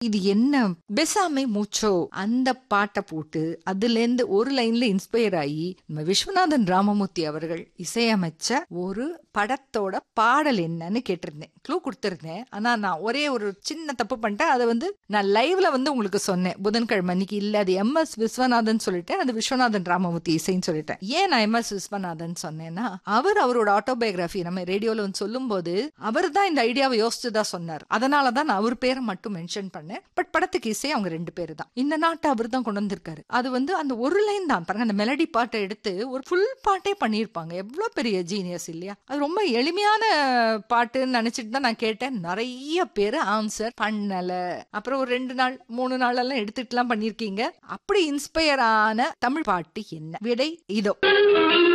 இது என்ன பெசாமை மூச்சோ அந்த பாட்டை போட்டு அதுல இருந்து ஒரு லைன்ல இன்ஸ்பயர் ஆகி நம்ம விஸ்வநாதன் ராமமூர்த்தி அவர்கள் இசையமைச்ச ஒரு படத்தோட பாடல் என்னன்னு கேட்டிருந்தேன். க்ளூ கொடுத்திருந்தேன். ஆனா நான் ஒரே ஒரு சின்ன தப்பு பண்ணிட்டேன். அதை நான் லைவ்ல உங்களுக்கு சொன்னேன் புதன்கிழமை அன்னைக்கு. இல்ல அது MS விஸ்வநாதன் சொல்லிட்டேன், அது விஸ்வநாதன் ராமமூர்த்தி இசைன்னு சொல்லிட்டேன். ஏன் நான் MS விஸ்வநாதன் சொன்னேன்னா, அவரோட ஆட்டோபயோகிராஃபி நம்ம ரேடியோல சொல்லும் போது அவர் தான் இந்த ஐடியாவை யோசிச்சுதான் சொன்னார். அதனாலதான் நான் அவர் பேரை மட்டும் மென்ஷன் பண்ணேன். பட் படத்துக்கு இசை அவங்க 2 பேரு தான். இந்த நாட்டை அவர் தான் கொண்டு வந்திருக்காரு. அது அந்த ஒரு லைன் தான் பாருங்க, அந்த மெலடி பாட்டை எடுத்து ஒரு ஃபுல் பாட்டே பண்ணியிருப்பாங்க. எவ்வளவு பெரிய ஜீனியஸ் இல்லையா? அது ரொம்ப எளிமையான பாட்டுன்னு நினைச்சிட்டு தான் நான் கேட்டேன். நிறைய பேரு ஆன்சர் பண்ணல. அப்புறம் ஒரு 2 நாள் 3 நாள் எல்லாம் எடுத்துட்டுலாம் பண்ணிருக்கீங்க. அப்படி இன்ஸ்பயர் ஆன தமிழ் பாட்டு என்ன? விடை இதோ.